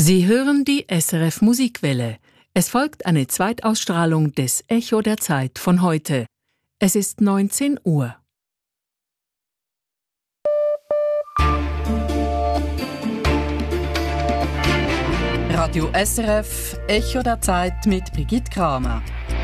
Sie hören die SRF Musikwelle. Es folgt eine Zweitausstrahlung des Echo der Zeit von heute. Es ist 19 Uhr. Radio SRF, Echo der Zeit mit Brigitte Kramer.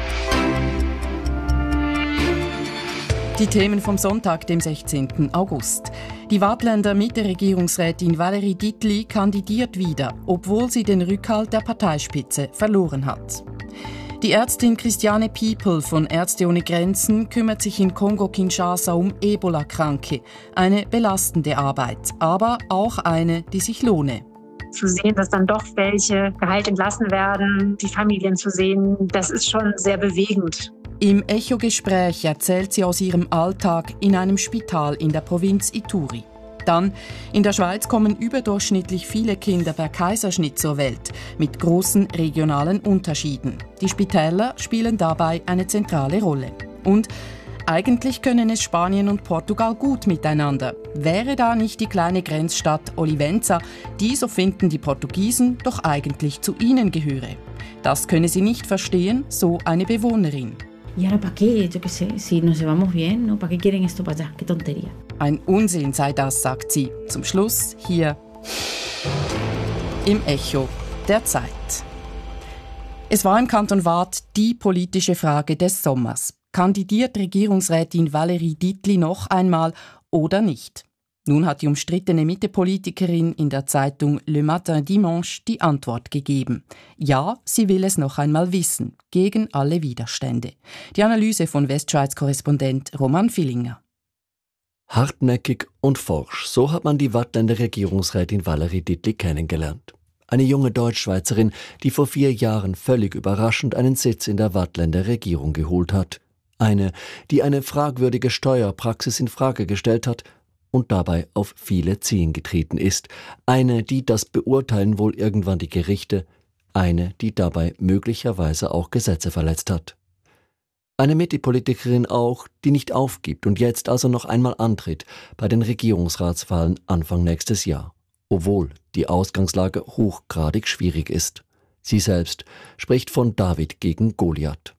Die Themen vom Sonntag, dem 16. August. Die Waadtländer Mitte-Regierungsrätin Valérie Dittli kandidiert wieder, obwohl sie den Rückhalt der Parteispitze verloren hat. Die Ärztin Christiane Piepel von Ärzte ohne Grenzen kümmert sich in Kongo-Kinshasa um Ebola-Kranke. Eine belastende Arbeit, aber auch eine, die sich lohne. Zu sehen, dass dann doch welche geheilt entlassen werden, die Familien zu sehen, das ist schon sehr bewegend. Im Echo-Gespräch erzählt sie aus ihrem Alltag in einem Spital in der Provinz Ituri. Dann, in der Schweiz kommen überdurchschnittlich viele Kinder per Kaiserschnitt zur Welt, mit großen regionalen Unterschieden. Die Spitäler spielen dabei eine zentrale Rolle. Und eigentlich können es Spanien und Portugal gut miteinander. Wäre da nicht die kleine Grenzstadt Olivenza, die, so finden die Portugiesen, doch eigentlich zu ihnen gehöre? Das könne sie nicht verstehen, so eine Bewohnerin. ¿Y ahora para qué? Yo qué sé, si nos llevamos bien, ¿no? ¿Para qué quieren esto para allá? Qué tontería. Ein Unsinn sei das, sagt sie. Zum Schluss hier im Echo der Zeit. Es war im Kanton Waadt die politische Frage des Sommers. Kandidiert Regierungsrätin Valérie Dittli noch einmal oder nicht? Nun hat die umstrittene Mitte-Politikerin in der Zeitung Le Matin Dimanche die Antwort gegeben. Ja, sie will es noch einmal wissen, gegen alle Widerstände. Die Analyse von Westschweiz-Korrespondent Roman Villinger. Hartnäckig und forsch, so hat man die Waadtländer Regierungsrätin Valérie Dittli kennengelernt. Eine junge Deutschschweizerin, die vor 4 Jahren völlig überraschend einen Sitz in der Waadtländer Regierung geholt hat. Eine, die eine fragwürdige Steuerpraxis in Frage gestellt hat und dabei auf viele Zehen getreten ist. Eine, die das beurteilen wohl irgendwann die Gerichte. Eine, die dabei möglicherweise auch Gesetze verletzt hat. Eine Mitte-Politikerin auch, die nicht aufgibt und jetzt also noch einmal antritt bei den Regierungsratswahlen Anfang nächstes Jahr. Obwohl die Ausgangslage hochgradig schwierig ist. Sie selbst spricht von David gegen Goliath.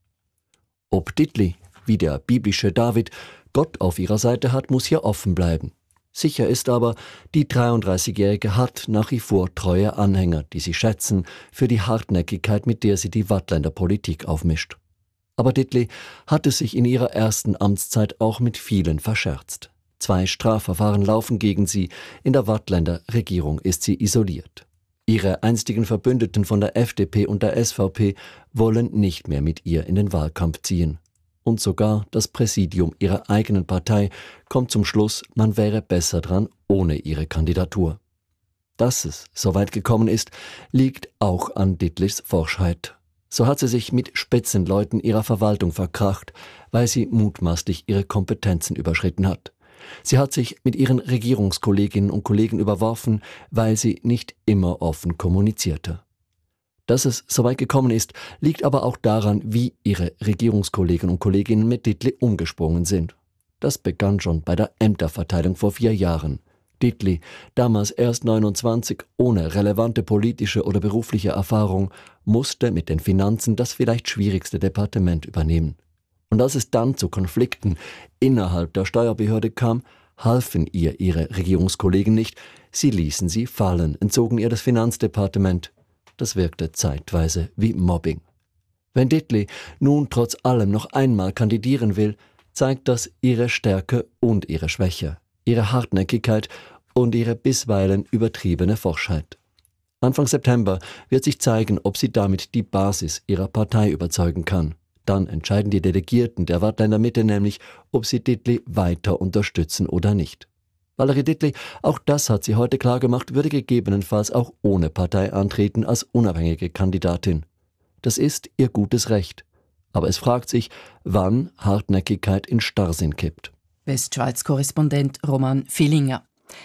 Ob Dittli, wie der biblische David, Gott auf ihrer Seite hat, muss hier offen bleiben. Sicher ist aber, die 33-Jährige hat nach wie vor treue Anhänger, die sie schätzen für die Hartnäckigkeit, mit der sie die Waadtländer Politik aufmischt. Aber Dittli hatte sich in ihrer ersten Amtszeit auch mit vielen verscherzt. 2 Strafverfahren laufen gegen sie, in der Waadtländer Regierung ist sie isoliert. Ihre einstigen Verbündeten von der FDP und der SVP wollen nicht mehr mit ihr in den Wahlkampf ziehen. Und sogar das Präsidium ihrer eigenen Partei kommt zum Schluss, man wäre besser dran ohne ihre Kandidatur. Dass es so weit gekommen ist, liegt auch an Dittlis Forschheit. So hat sie sich mit Spitzenleuten ihrer Verwaltung verkracht, weil sie mutmaßlich ihre Kompetenzen überschritten hat. Sie hat sich mit ihren Regierungskolleginnen und Kollegen überworfen, weil sie nicht immer offen kommunizierte. Dass es so weit gekommen ist, liegt aber auch daran, wie ihre Regierungskolleginnen und Kollegen mit Dittli umgesprungen sind. Das begann schon bei der Ämterverteilung vor 4 Jahren. Dittli, damals erst 29, ohne relevante politische oder berufliche Erfahrung, musste mit den Finanzen das vielleicht schwierigste Departement übernehmen. Und als es dann zu Konflikten innerhalb der Steuerbehörde kam, halfen ihr ihre Regierungskollegen nicht, sie ließen sie fallen, entzogen ihr das Finanzdepartement. Das wirkte zeitweise wie Mobbing. Wenn Dittli nun trotz allem noch einmal kandidieren will, zeigt das ihre Stärke und ihre Schwäche, ihre Hartnäckigkeit und ihre bisweilen übertriebene Forschheit. Anfang September wird sich zeigen, ob sie damit die Basis ihrer Partei überzeugen kann. Dann entscheiden die Delegierten der Waadtländer Mitte nämlich, ob sie Dittli weiter unterstützen oder nicht. Valérie Dittli, auch das hat sie heute klargemacht, würde gegebenenfalls auch ohne Partei antreten als unabhängige Kandidatin. Das ist ihr gutes Recht. Aber es fragt sich, wann Hartnäckigkeit in Starrsinn kippt. Westschweiz-Korrespondent Roman Villinger.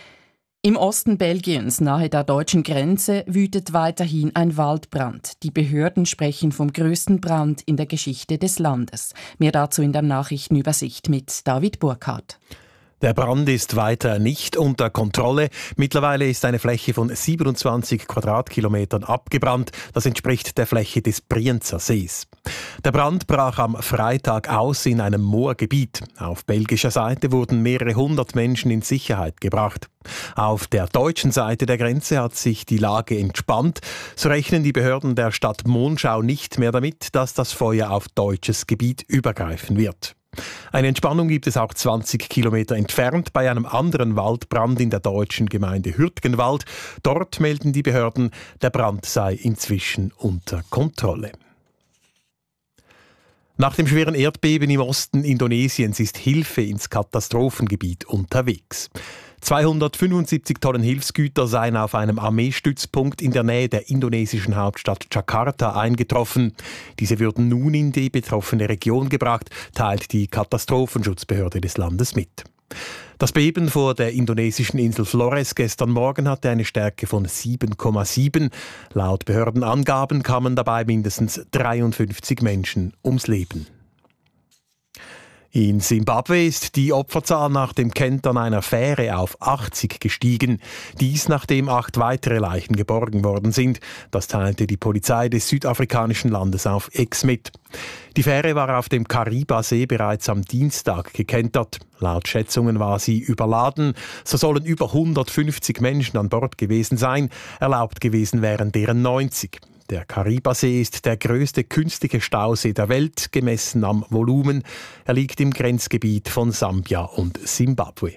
Im Osten Belgiens, nahe der deutschen Grenze, wütet weiterhin ein Waldbrand. Die Behörden sprechen vom größten Brand in der Geschichte des Landes. Mehr dazu in der Nachrichtenübersicht mit David Burkhardt. Der Brand ist weiter nicht unter Kontrolle. Mittlerweile ist eine Fläche von 27 Quadratkilometern abgebrannt. Das entspricht der Fläche des Brienzer Sees. Der Brand brach am Freitag aus in einem Moorgebiet. Auf belgischer Seite wurden mehrere hundert Menschen in Sicherheit gebracht. Auf der deutschen Seite der Grenze hat sich die Lage entspannt. So rechnen die Behörden der Stadt Monschau nicht mehr damit, dass das Feuer auf deutsches Gebiet übergreifen wird. Eine Entspannung gibt es auch 20 Kilometer entfernt bei einem anderen Waldbrand in der deutschen Gemeinde Hürtgenwald. Dort melden die Behörden, der Brand sei inzwischen unter Kontrolle. Nach dem schweren Erdbeben im Osten Indonesiens ist Hilfe ins Katastrophengebiet unterwegs. 275 Tonnen Hilfsgüter seien auf einem Armeestützpunkt in der Nähe der indonesischen Hauptstadt Jakarta eingetroffen. Diese würden nun in die betroffene Region gebracht, teilt die Katastrophenschutzbehörde des Landes mit. Das Beben vor der indonesischen Insel Flores gestern Morgen hatte eine Stärke von 7,7. Laut Behördenangaben kamen dabei mindestens 53 Menschen ums Leben. In Simbabwe ist die Opferzahl nach dem Kentern einer Fähre auf 80 gestiegen. Dies nachdem 8 weitere Leichen geborgen worden sind. Das teilte die Polizei des südafrikanischen Landes auf X mit. Die Fähre war auf dem Kariba-See bereits am Dienstag gekentert. Laut Schätzungen war sie überladen. So sollen über 150 Menschen an Bord gewesen sein. Erlaubt gewesen wären deren 90. Der Kariba-See ist der größte künstliche Stausee der Welt, gemessen am Volumen. Er liegt im Grenzgebiet von Sambia und Simbabwe.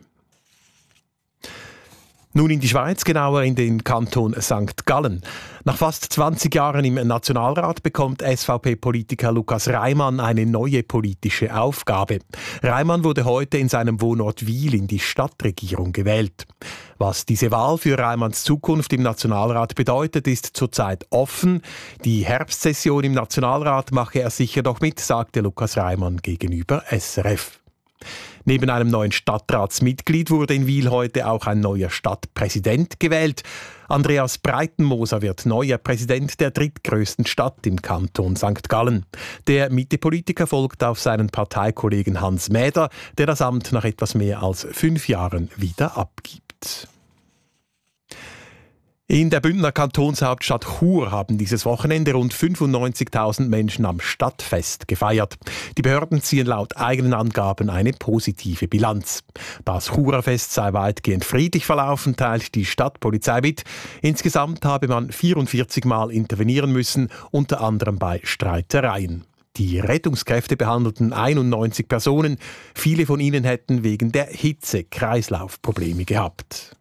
Nun in die Schweiz, genauer in den Kanton St. Gallen. Nach fast 20 Jahren im Nationalrat bekommt SVP-Politiker Lukas Reimann eine neue politische Aufgabe. Reimann wurde heute in seinem Wohnort Wil in die Stadtregierung gewählt. Was diese Wahl für Reimanns Zukunft im Nationalrat bedeutet, ist zurzeit offen. Die Herbstsession im Nationalrat mache er sicher doch mit, sagte Lukas Reimann gegenüber SRF. Neben einem neuen Stadtratsmitglied wurde in Wil heute auch ein neuer Stadtpräsident gewählt. Andreas Breitenmoser wird neuer Präsident der drittgrößten Stadt im Kanton St. Gallen. Der Mitte-Politiker folgt auf seinen Parteikollegen Hans Mäder, der das Amt nach etwas mehr als 5 Jahren wieder abgibt. In der Bündner Kantonshauptstadt Chur haben dieses Wochenende rund 95.000 Menschen am Stadtfest gefeiert. Die Behörden ziehen laut eigenen Angaben eine positive Bilanz. Das Churer Fest sei weitgehend friedlich verlaufen, teilt die Stadtpolizei mit. Insgesamt habe man 44 Mal intervenieren müssen, unter anderem bei Streitereien. Die Rettungskräfte behandelten 91 Personen. Viele von ihnen hätten wegen der Hitze Kreislaufprobleme gehabt.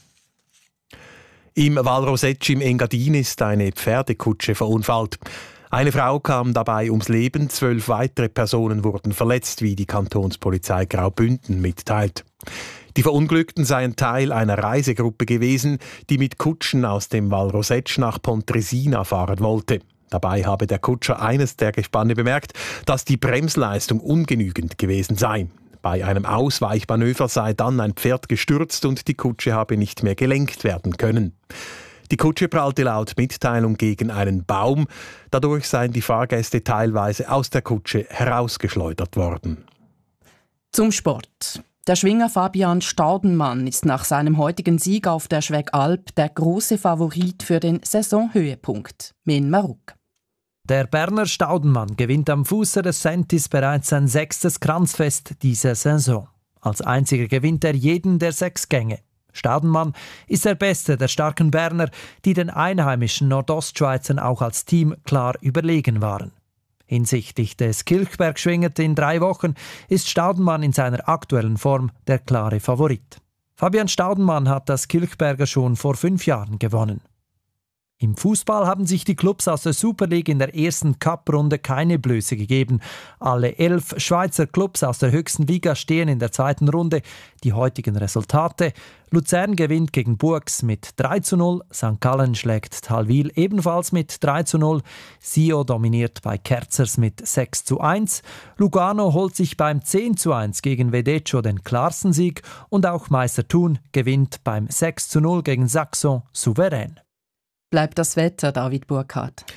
Im Val Roseg im Engadin ist eine Pferdekutsche verunfallt. Eine Frau kam dabei ums Leben, 12 weitere Personen wurden verletzt, wie die Kantonspolizei Graubünden mitteilt. Die Verunglückten seien Teil einer Reisegruppe gewesen, die mit Kutschen aus dem Val Roseg nach Pontresina fahren wollte. Dabei habe der Kutscher eines der Gespanne bemerkt, dass die Bremsleistung ungenügend gewesen sei. Bei einem Ausweichmanöver sei dann ein Pferd gestürzt und die Kutsche habe nicht mehr gelenkt werden können. Die Kutsche prallte laut Mitteilung gegen einen Baum. Dadurch seien die Fahrgäste teilweise aus der Kutsche herausgeschleudert worden. Zum Sport. Der Schwinger Fabian Staudenmann ist nach seinem heutigen Sieg auf der Schwegalp der große Favorit für den Saisonhöhepunkt. Min Maruk. Der Berner Staudenmann gewinnt am Fuße des Sentis bereits sein 6. Kranzfest dieser Saison. Als einziger gewinnt er jeden der 6 Gänge. Staudenmann ist der beste der starken Berner, die den einheimischen Nordostschweizern auch als Team klar überlegen waren. Hinsichtlich des Kilchberg-Schwingers in 3 Wochen ist Staudenmann in seiner aktuellen Form der klare Favorit. Fabian Staudenmann hat das Kilchberger schon vor 5 Jahren gewonnen. Im Fußball haben sich die Clubs aus der Super League in der ersten Cup-Runde keine Blöße gegeben. Alle 11 Schweizer Clubs aus der höchsten Liga stehen in der zweiten Runde. Die heutigen Resultate: Luzern gewinnt gegen Burgs mit 3:0, St. Gallen schlägt Talwil ebenfalls mit 3:0, Sio dominiert bei Kerzers mit 6:1, Lugano holt sich beim 10:1 gegen Vedeco den klarsten Sieg und auch Meister Thun gewinnt beim 6:0 gegen Saxon souverän. Bleibt das Wetter, David Burkhardt?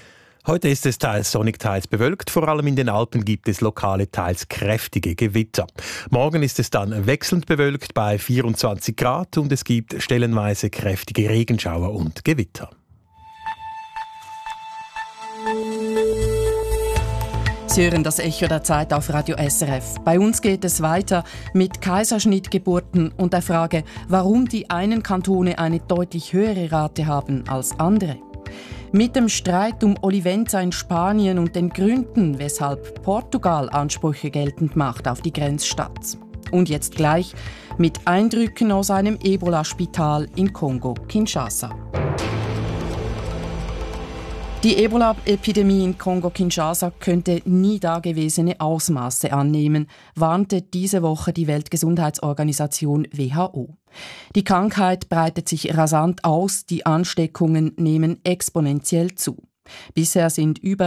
Heute ist es teils sonnig, teils bewölkt. Vor allem in den Alpen gibt es lokale, teils kräftige Gewitter. Morgen ist es dann wechselnd bewölkt bei 24 Grad und es gibt stellenweise kräftige Regenschauer und Gewitter. Sie hören das Echo der Zeit auf Radio SRF. Bei uns geht es weiter mit Kaiserschnittgeburten und der Frage, warum die einen Kantone eine deutlich höhere Rate haben als andere. Mit dem Streit um Olivenza in Spanien und den Gründen, weshalb Portugal Ansprüche geltend macht auf die Grenzstadt. Und jetzt gleich mit Eindrücken aus einem Ebola-Spital in Kongo-Kinshasa. Die Ebola-Epidemie in Kongo-Kinshasa könnte nie dagewesene Ausmaße annehmen, warnte diese Woche die Weltgesundheitsorganisation WHO. Die Krankheit breitet sich rasant aus, die Ansteckungen nehmen exponentiell zu. Bisher sind über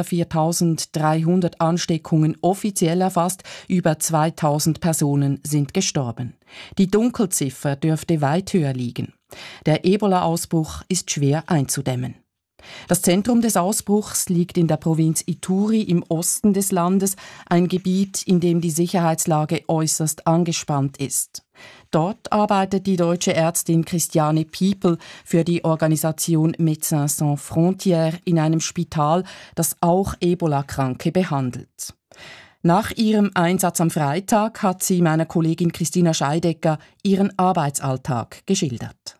4.300 Ansteckungen offiziell erfasst, über 2.000 Personen sind gestorben. Die Dunkelziffer dürfte weit höher liegen. Der Ebola-Ausbruch ist schwer einzudämmen. Das Zentrum des Ausbruchs liegt in der Provinz Ituri im Osten des Landes, ein Gebiet, in dem die Sicherheitslage äußerst angespannt ist. Dort arbeitet die deutsche Ärztin Christiane Piepel für die Organisation Médecins Sans Frontières in einem Spital, das auch Ebola-Kranke behandelt. Nach ihrem Einsatz am Freitag hat sie meiner Kollegin Christina Scheidecker ihren Arbeitsalltag geschildert.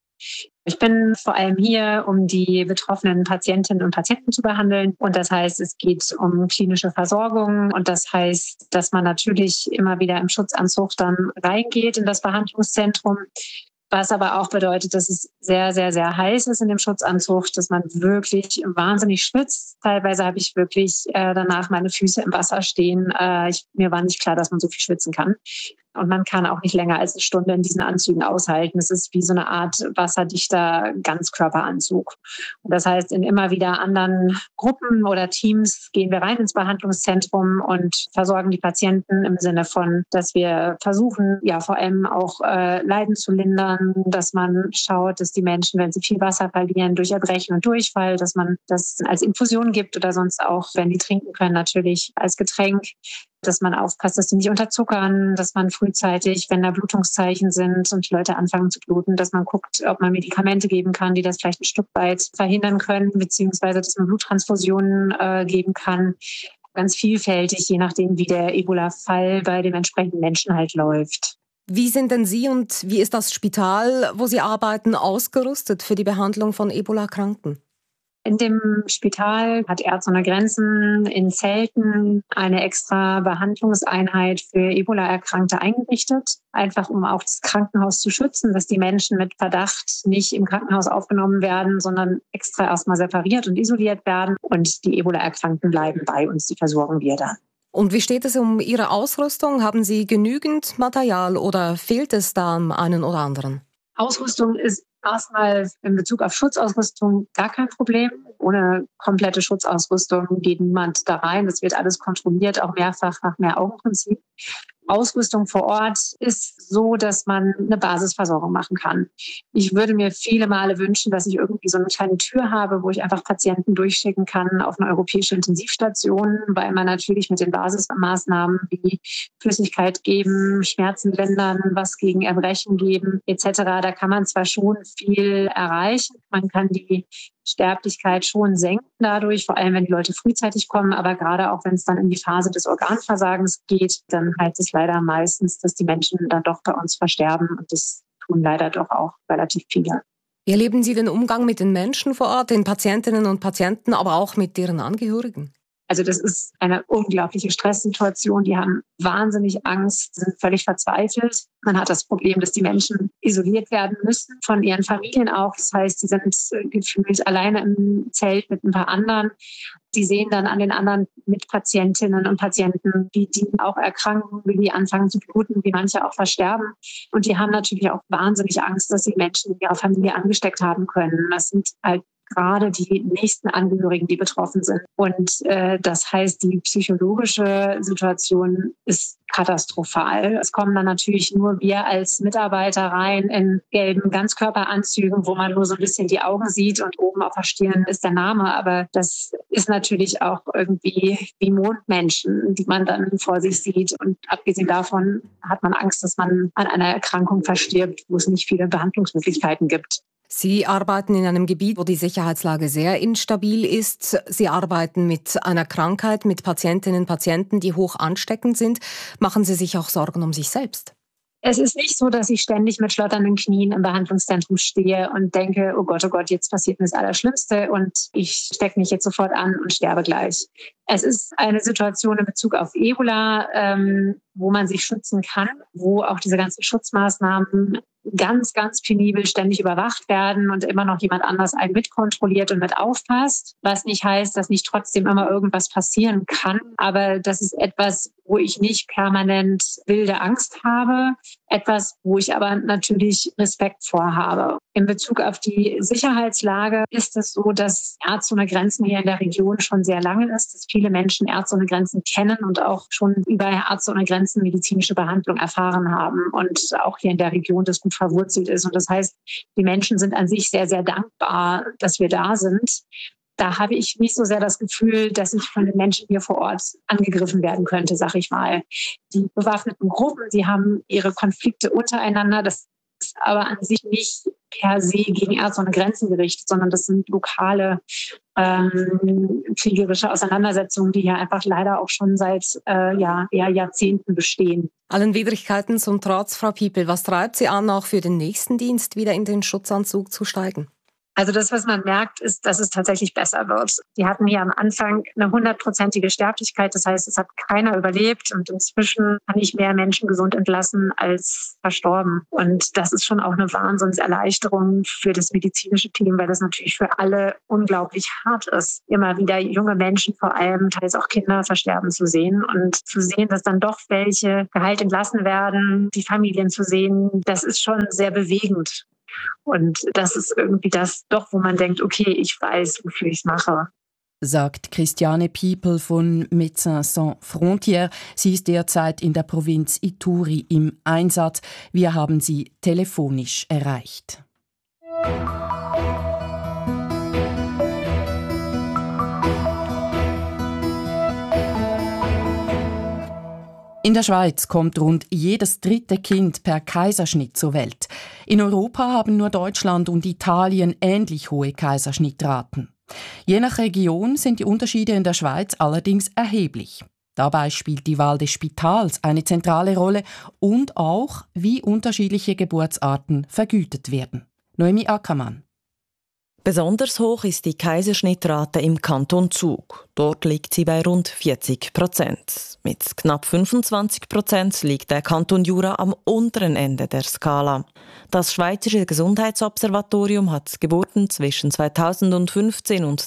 Ich bin vor allem hier, um die betroffenen Patientinnen und Patienten zu behandeln. Und das heißt, es geht um klinische Versorgung. Und das heißt, dass man natürlich immer wieder im Schutzanzug dann reingeht in das Behandlungszentrum. Was aber auch bedeutet, dass es sehr, sehr, sehr heiß ist in dem Schutzanzug, dass man wirklich wahnsinnig schwitzt. Teilweise habe ich wirklich danach meine Füße im Wasser stehen. Mir war nicht klar, dass man so viel schwitzen kann. Und man kann auch nicht länger als eine Stunde in diesen Anzügen aushalten. Es ist wie so eine Art wasserdichter Ganzkörperanzug. Und das heißt, in immer wieder anderen Gruppen oder Teams gehen wir rein ins Behandlungszentrum und versorgen die Patienten im Sinne von, dass wir versuchen, ja vor allem auch Leiden zu lindern, dass man schaut, dass die Menschen, wenn sie viel Wasser verlieren, durch Erbrechen und Durchfall, dass man das als Infusion gibt oder sonst auch, wenn die trinken können, natürlich als Getränk. Dass man aufpasst, dass sie nicht unterzuckern, dass man frühzeitig, wenn da Blutungszeichen sind und die Leute anfangen zu bluten, dass man guckt, ob man Medikamente geben kann, die das vielleicht ein Stück weit verhindern können, beziehungsweise dass man Bluttransfusionen geben kann. Ganz vielfältig, je nachdem, wie der Ebola-Fall bei dem entsprechenden Menschen halt läuft. Wie sind denn Sie und wie ist das Spital, wo Sie arbeiten, ausgerüstet für die Behandlung von Ebola-Kranken? In dem Spital hat Ärzte ohne Grenzen in Zelten eine extra Behandlungseinheit für Ebola-Erkrankte eingerichtet, einfach um auch das Krankenhaus zu schützen, dass die Menschen mit Verdacht nicht im Krankenhaus aufgenommen werden, sondern extra erstmal separiert und isoliert werden. Und die Ebola-Erkrankten bleiben bei uns, die versorgen wir dann. Und wie steht es um Ihre Ausrüstung? Haben Sie genügend Material oder fehlt es da am einen oder anderen? Ausrüstung ist erstmal in Bezug auf Schutzausrüstung gar kein Problem. Ohne komplette Schutzausrüstung geht niemand da rein. Das wird alles kontrolliert, auch mehrfach nach Mehr-Augen-Prinzip. Ausrüstung vor Ort ist so, dass man eine Basisversorgung machen kann. Ich würde mir viele Male wünschen, dass ich irgendwie so eine kleine Tür habe, wo ich einfach Patienten durchschicken kann auf eine europäische Intensivstation, weil man natürlich mit den Basismaßnahmen wie Flüssigkeit geben, Schmerzen lindern, was gegen Erbrechen geben etc. Da kann man zwar schon viel erreichen, man kann die Sterblichkeit schon senken dadurch, vor allem wenn die Leute frühzeitig kommen, aber gerade auch wenn es dann in die Phase des Organversagens geht, dann heißt es leider meistens, dass die Menschen dann doch bei uns versterben und das tun leider doch auch relativ viele. Wie erleben Sie den Umgang mit den Menschen vor Ort, den Patientinnen und Patienten, aber auch mit deren Angehörigen? Also das ist eine unglaubliche Stresssituation. Die haben wahnsinnig Angst, sind völlig verzweifelt. Man hat das Problem, dass die Menschen isoliert werden müssen, von ihren Familien auch. Das heißt, sie sind gefühlt alleine im Zelt mit ein paar anderen. Die sehen dann an den anderen Mitpatientinnen und Patienten, wie die auch erkranken, wie die anfangen zu bluten, wie manche auch versterben. Und die haben natürlich auch wahnsinnig Angst, dass sie Menschen in ihrer Familie angesteckt haben können. Das sind halt gerade die nächsten Angehörigen, die betroffen sind. Und das heißt, die psychologische Situation ist katastrophal. Es kommen dann natürlich nur wir als Mitarbeiter rein in gelben Ganzkörperanzügen, wo man nur so ein bisschen die Augen sieht und oben auf der Stirn ist der Name. Aber das ist natürlich auch irgendwie wie Mondmenschen, die man dann vor sich sieht. Und abgesehen davon hat man Angst, dass man an einer Erkrankung verstirbt, wo es nicht viele Behandlungsmöglichkeiten gibt. Sie arbeiten in einem Gebiet, wo die Sicherheitslage sehr instabil ist. Sie arbeiten mit einer Krankheit, mit Patientinnen und Patienten, die hoch ansteckend sind. Machen Sie sich auch Sorgen um sich selbst? Es ist nicht so, dass ich ständig mit schlotternden Knien im Behandlungszentrum stehe und denke, oh Gott, jetzt passiert mir das Allerschlimmste und ich stecke mich jetzt sofort an und sterbe gleich. Es ist eine Situation in Bezug auf Ebola, wo man sich schützen kann, wo auch diese ganzen Schutzmaßnahmen ganz, ganz penibel ständig überwacht werden und immer noch jemand anders einen mitkontrolliert und mit aufpasst. Was nicht heißt, dass nicht trotzdem immer irgendwas passieren kann. Aber das ist etwas, wo ich nicht permanent wilde Angst habe. Etwas, wo ich aber natürlich Respekt vorhabe. In Bezug auf die Sicherheitslage ist es so, dass Ärzte ohne Grenzen hier in der Region schon sehr lange ist, dass viele Menschen Ärzte ohne Grenzen kennen und auch schon über Ärzte ohne Grenzen medizinische Behandlung erfahren haben und auch hier in der Region das gut verwurzelt ist. Und das heißt, die Menschen sind an sich sehr, sehr dankbar, dass wir da sind. Da habe ich nicht so sehr das Gefühl, dass ich von den Menschen hier vor Ort angegriffen werden könnte, sag ich mal. Die bewaffneten Gruppen, die haben ihre Konflikte untereinander. Das ist aber an sich nicht per se gegen Ärzte ohne Grenzen gerichtet, sondern das sind lokale kriegerische Auseinandersetzungen, die hier einfach leider auch schon seit eher Jahrzehnten bestehen. Allen Widrigkeiten zum Trotz, Frau Piepel, was treibt Sie an, auch für den nächsten Dienst wieder in den Schutzanzug zu steigen? Also das, was man merkt, ist, dass es tatsächlich besser wird. Die hatten hier am Anfang eine 100%ige Sterblichkeit. Das heißt, es hat keiner überlebt. Und inzwischen kann ich mehr Menschen gesund entlassen als verstorben. Und das ist schon auch eine Wahnsinnserleichterung für das medizinische Team, weil das natürlich für alle unglaublich hart ist, immer wieder junge Menschen, vor allem teils auch Kinder, versterben zu sehen. Und zu sehen, dass dann doch welche geheilt entlassen werden, die Familien zu sehen, das ist schon sehr bewegend. Und das ist irgendwie das doch, wo man denkt, okay, ich weiß, wofür ich es mache. Sagt Christiane Piepel von Médecins Sans Frontières. Sie ist derzeit in der Provinz Ituri im Einsatz. Wir haben sie telefonisch erreicht. In der Schweiz kommt rund jedes dritte Kind per Kaiserschnitt zur Welt. In Europa haben nur Deutschland und Italien ähnlich hohe Kaiserschnittraten. Je nach Region sind die Unterschiede in der Schweiz allerdings erheblich. Dabei spielt die Wahl des Spitals eine zentrale Rolle und auch, wie unterschiedliche Geburtsarten vergütet werden. Noemi Ackermann. Besonders hoch ist die Kaiserschnittrate im Kanton Zug. Dort liegt sie bei rund 40%. Mit knapp 25% liegt der Kanton Jura am unteren Ende der Skala. Das Schweizerische Gesundheitsobservatorium hat Geburten zwischen 2015 und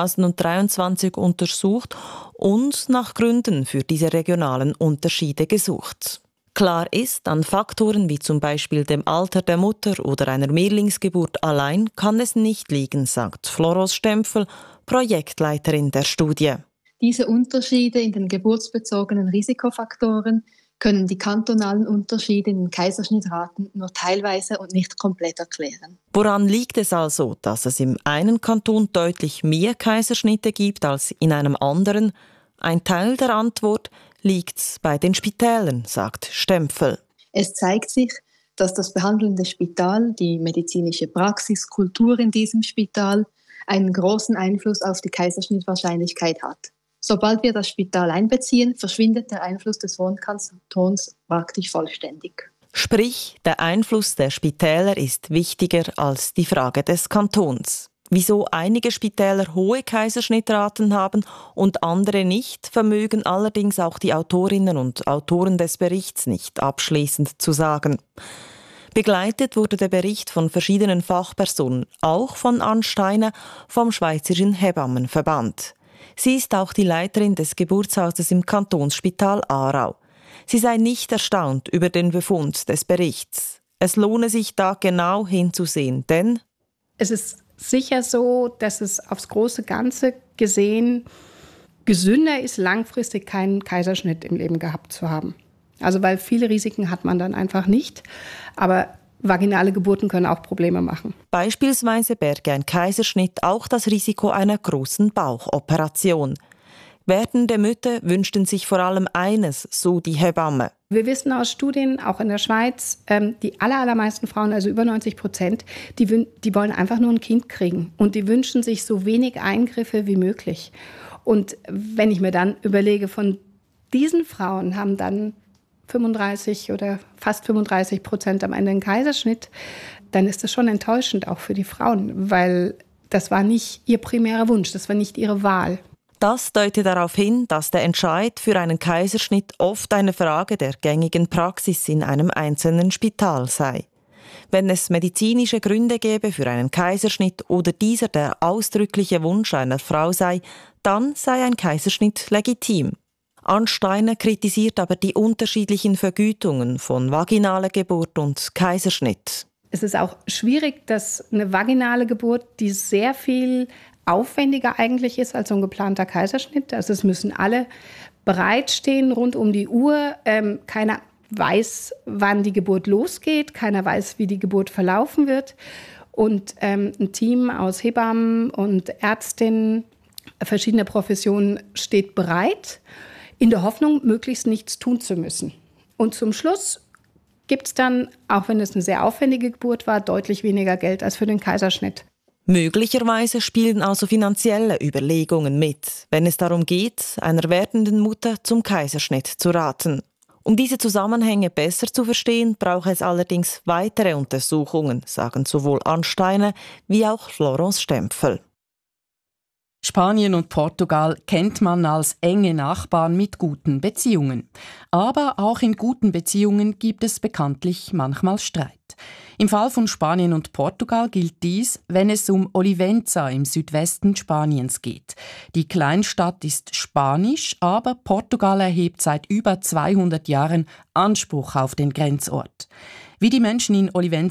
2023 untersucht und nach Gründen für diese regionalen Unterschiede gesucht. Klar ist, an Faktoren wie zum Beispiel dem Alter der Mutter oder einer Mehrlingsgeburt allein kann es nicht liegen, sagt Floros Stempfel, Projektleiterin der Studie. Diese Unterschiede in den geburtsbezogenen Risikofaktoren können die kantonalen Unterschiede in den Kaiserschnittraten nur teilweise und nicht komplett erklären. Woran liegt es also, dass es im einen Kanton deutlich mehr Kaiserschnitte gibt als in einem anderen? Ein Teil der Antwort liegt bei den Spitälern, sagt Stempfel. Es zeigt sich, dass das behandelnde Spital, die medizinische Praxiskultur in diesem Spital, einen großen Einfluss auf die Kaiserschnittwahrscheinlichkeit hat. Sobald wir das Spital einbeziehen, verschwindet der Einfluss des Wohnkantons praktisch vollständig. Sprich, der Einfluss der Spitäler ist wichtiger als die Frage des Kantons. Wieso einige Spitäler hohe Kaiserschnittraten haben und andere nicht, vermögen allerdings auch die Autorinnen und Autoren des Berichts nicht abschließend zu sagen. Begleitet wurde der Bericht von verschiedenen Fachpersonen, auch von Ann Steiner vom Schweizerischen Hebammenverband. Sie ist auch die Leiterin des Geburtshauses im Kantonsspital Aarau. Sie sei nicht erstaunt über den Befund des Berichts. Es lohne sich da genau hinzusehen, denn es ist sicher so, dass es aufs große Ganze gesehen gesünder ist, langfristig keinen Kaiserschnitt im Leben gehabt zu haben. Also weil viele Risiken hat man dann einfach nicht. Aber vaginale Geburten können auch Probleme machen. Beispielsweise berge ein Kaiserschnitt auch das Risiko einer großen Bauchoperation. Werdende Mütter wünschten sich vor allem eines, so die Hebamme. Wir wissen aus Studien, auch in der Schweiz, die allermeisten Frauen, also über 90%, die wollen einfach nur ein Kind kriegen. Und die wünschen sich so wenig Eingriffe wie möglich. Und wenn ich mir dann überlege, von diesen Frauen haben dann 35 oder fast 35% am Ende einen Kaiserschnitt, dann ist das schon enttäuschend auch für die Frauen, weil das war nicht ihr primärer Wunsch, das war nicht ihre Wahl. Das deutet darauf hin, dass der Entscheid für einen Kaiserschnitt oft eine Frage der gängigen Praxis in einem einzelnen Spital sei. Wenn es medizinische Gründe gäbe für einen Kaiserschnitt oder dieser der ausdrückliche Wunsch einer Frau sei, dann sei ein Kaiserschnitt legitim. Ansteiner kritisiert aber die unterschiedlichen Vergütungen von vaginaler Geburt und Kaiserschnitt. Es ist auch schwierig, dass eine vaginale Geburt, die sehr viel aufwendiger eigentlich ist als so ein geplanter Kaiserschnitt. Also es müssen alle bereitstehen rund um die Uhr. Keiner weiß, wann die Geburt losgeht. Keiner weiß, wie die Geburt verlaufen wird. Und ein Team aus Hebammen und Ärztinnen verschiedener Professionen steht bereit, in der Hoffnung, möglichst nichts tun zu müssen. Und zum Schluss gibt es dann, auch wenn es eine sehr aufwendige Geburt war, deutlich weniger Geld als für den Kaiserschnitt. Möglicherweise spielen also finanzielle Überlegungen mit, wenn es darum geht, einer werdenden Mutter zum Kaiserschnitt zu raten. Um diese Zusammenhänge besser zu verstehen, braucht es allerdings weitere Untersuchungen, sagen sowohl Ansteiner wie auch Florence Stempfel. Spanien und Portugal kennt man als enge Nachbarn mit guten Beziehungen. Aber auch in guten Beziehungen gibt es bekanntlich manchmal Streit. Im Fall von Spanien und Portugal gilt dies, wenn es um Olivenza im Südwesten Spaniens geht. Die Kleinstadt ist spanisch, aber Portugal erhebt seit über 200 Jahren Anspruch auf den Grenzort. Wie die Menschen in Olivenza